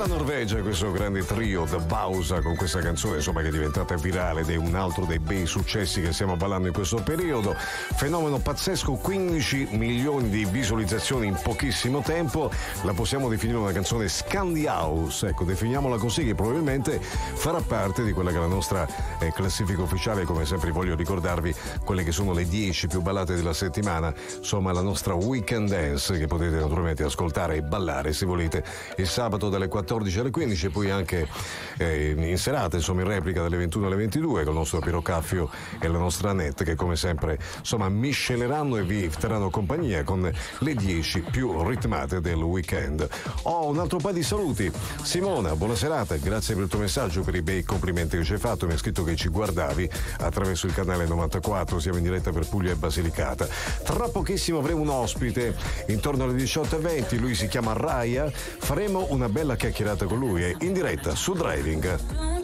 Dalla Norvegia questo grande trio The Bausa con questa canzone insomma che è diventata virale ed è un altro dei bei successi che stiamo ballando in questo periodo. Fenomeno pazzesco, 15 milioni di visualizzazioni in pochissimo tempo. La possiamo definire una canzone Scandi House, ecco, definiamola così, che probabilmente farà parte di quella che è la nostra classifica ufficiale. Come sempre voglio ricordarvi quelle che sono le 10 più ballate della settimana, insomma la nostra Weekend Dance, che potete naturalmente ascoltare e ballare se volete il sabato dalle 14 alle 15 e poi anche in serata, insomma in replica dalle 21 alle 22 con il nostro Piero Caffio e la nostra Annette, che come sempre insomma misceleranno e vi terranno compagnia con le 10 più ritmate del weekend. Ho un altro paio di saluti. Simona, buona serata, grazie per il tuo messaggio, per i bei complimenti che ci hai fatto. Mi hai scritto che ci guardavi attraverso il canale 94, siamo in diretta per Puglia e Basilicata. Tra pochissimo avremo un ospite intorno alle 18:20, lui si chiama Raya, faremo una bella chiacchierata con lui in diretta su Driving.